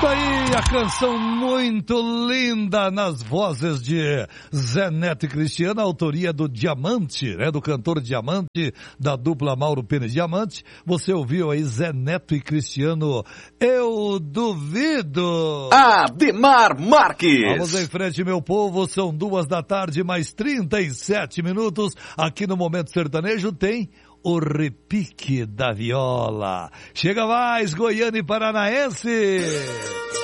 Tá aí a canção muito linda nas vozes de Zé Neto e Cristiano, a autoria do Diamante, né? Do cantor Diamante, da dupla Mauro Pênis Diamante. Você ouviu aí Zé Neto e Cristiano, Eu Duvido. Ademar Marques. Vamos em frente, meu povo, são 2h mais 37 minutos. Aqui no Momento Sertanejo tem o repique da viola. Chega mais, Goiânia e Paranaense.